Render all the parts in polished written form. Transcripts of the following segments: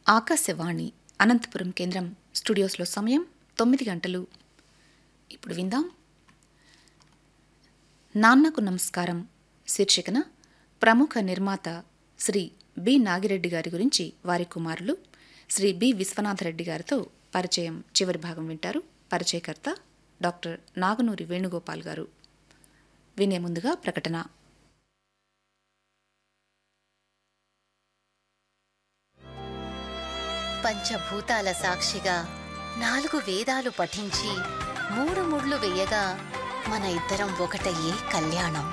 ఆకాశవాణి అనంతపురం కేంద్రం స్టూడియోస్లో సమయం 9 గంటలు. ఇప్పుడు విందాం నాన్నకు నమస్కారం శీర్షికన ప్రముఖ నిర్మాత శ్రీ బి నాగిరెడ్డి గారి గురించి వారి కుమారులు శ్రీ బి విశ్వనాథరెడ్డి గారితో పరిచయం చివరి భాగం వింటారు. పరిచయకర్త డాక్టర్ నాగనూరి వేణుగోపాల్ గారు. వినే ముందుగా ప్రకటన. పంచభూతాల సాక్షిగా 4 వేదాలు పఠించి 3 ముళ్ళు వేయగా మన ఇద్దరం ఒకటయ్యే కళ్యాణం.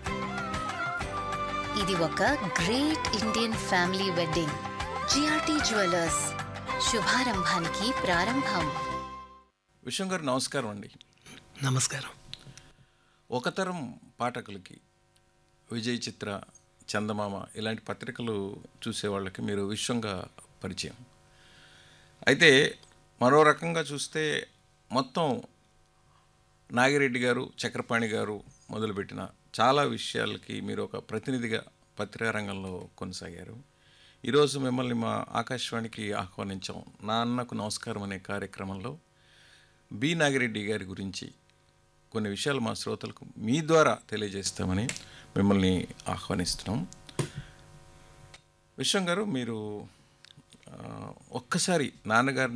ఇది ఒక great Indian family wedding. GRT jewellers శుభారంభానికి ప్రారంభం. విశ్వం గారు నమస్కారం అండి. నమస్కారం. ఒక తరం పాఠకులకి విజయ్ చిత్ర, చందమామ ఇలాంటి పత్రికలు చూసేవాళ్ళకి మీరు విశ్వంగా పరిచయం. అయితే మరో రకంగా చూస్తే మొత్తం నాగిరెడ్డి గారు, చక్రపాణి గారు మొదలుపెట్టిన చాలా విషయాలకి మీరు ఒక ప్రతినిధిగా పత్రికా రంగంలో కొనసాగారు. ఈరోజు మిమ్మల్ని మా ఆకాశవాణికి ఆహ్వానించాం. నాన్నకు నమస్కారం అనే కార్యక్రమంలో బి నాగిరెడ్డి గారి గురించి కొన్ని విషయాలు మా శ్రోతలకు మీ ద్వారా తెలియజేస్తామని మిమ్మల్ని ఆహ్వానిస్తున్నాం. విశ్వం గారు, మీరు ఒక్కసారి నాన్నగారిని